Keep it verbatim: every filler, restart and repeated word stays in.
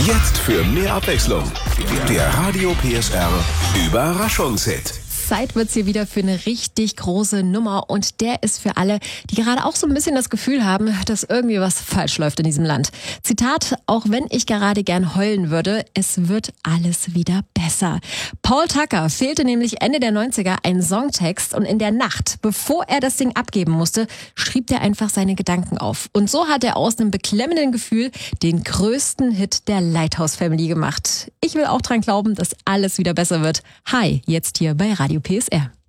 Jetzt für mehr Abwechslung. Der Radio P S R Überraschungshit. Zeit wird's hier wieder für eine richtig große Nummer und der ist für alle, die gerade auch so ein bisschen das Gefühl haben, dass irgendwie was falsch läuft in diesem Land. Zitat, auch wenn ich gerade gern heulen würde, es wird alles wieder besser. Paul Tucker fehlte nämlich Ende der neunziger ein Songtext und in der Nacht, bevor er das Ding abgeben musste, schrieb er einfach seine Gedanken auf. Und so hat er aus einem beklemmenden Gefühl den größten Hit der Lighthouse Family gemacht. Ich will auch dran glauben, dass alles wieder besser wird. Hi, jetzt hier bei Radio P S R.